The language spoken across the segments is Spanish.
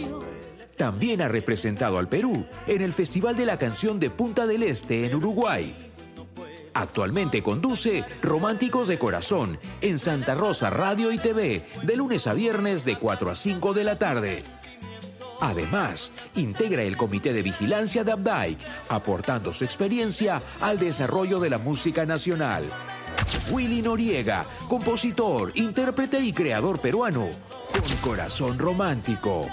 También ha representado al Perú en el Festival de la Canción de Punta del Este en Uruguay. Actualmente conduce Románticos de Corazón en Santa Rosa Radio y TV de lunes a viernes de 4 a 5 de la tarde. Además, integra el Comité de Vigilancia de Updike, aportando su experiencia al desarrollo de la música nacional. Willy Noriega, compositor, intérprete y creador peruano, con corazón romántico.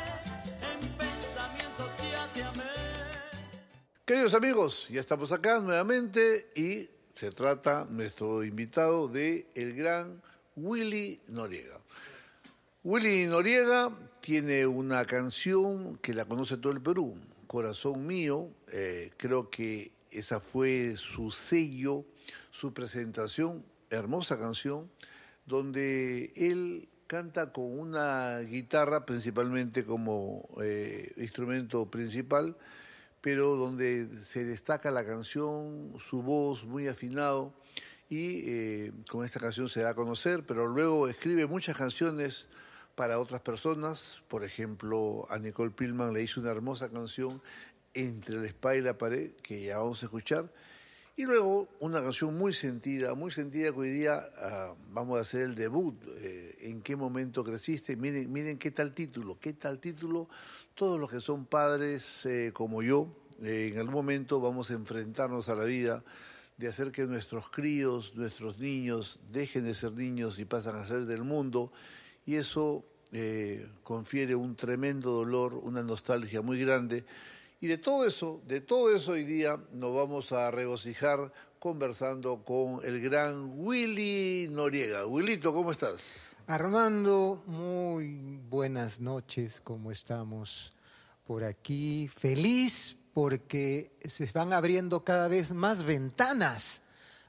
Queridos amigos, ya estamos acá nuevamente y se trata nuestro invitado de el gran Willy Noriega. Willy Noriega tiene una canción que la conoce todo el Perú, Corazón Mío. Creo que esa fue su sello, su presentación, hermosa canción, donde él canta con una guitarra principalmente como instrumento principal, pero donde se destaca la canción, su voz muy afinado, y con esta canción se da a conocer, pero luego escribe muchas canciones para otras personas. Por ejemplo, a Nicole Pillman le hizo una hermosa canción, Entre la espada y la pared, que ya vamos a escuchar, y luego una canción muy sentida que hoy día vamos a hacer el debut, ¿En qué momento creciste? Miren qué tal título. Todos los que son padres como yo, en algún momento vamos a enfrentarnos a la vida de hacer que nuestros críos, nuestros niños, dejen de ser niños y pasan a ser del mundo, y eso confiere un tremendo dolor, una nostalgia muy grande. Y de todo eso hoy día nos vamos a regocijar conversando con el gran Willy Noriega. Willito, ¿cómo estás? Armando, muy buenas noches, ¿cómo estamos por aquí? Feliz porque se van abriendo cada vez más ventanas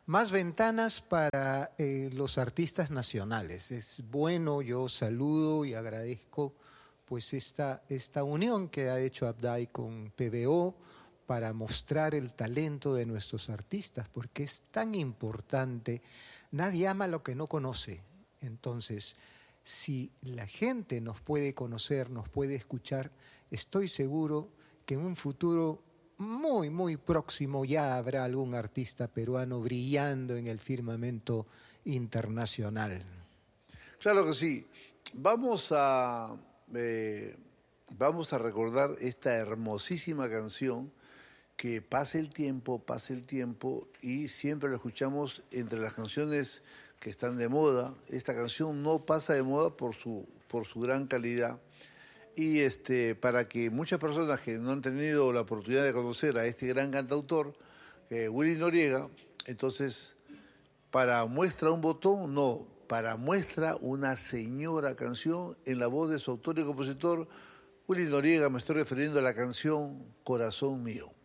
para los artistas nacionales. Es bueno, yo saludo y agradezco pues esta unión que ha hecho Abday con PBO para mostrar el talento de nuestros artistas, porque es tan importante. Nadie ama lo que no conoce. Entonces, si la gente nos puede conocer, nos puede escuchar, estoy seguro que en un futuro muy, muy próximo ya habrá algún artista peruano brillando en el firmamento internacional. Claro que sí. Vamos a recordar esta hermosísima canción que pasa el tiempo y siempre lo escuchamos entre las canciones que están de moda. Esta canción no pasa de moda por su gran calidad, y para que muchas personas que no han tenido la oportunidad de conocer a este gran cantautor, Willy Noriega, entonces para muestra un botón, no, para muestra una señora canción en la voz de su autor y compositor, Willy Noriega. Me estoy refiriendo a la canción Corazón Mío.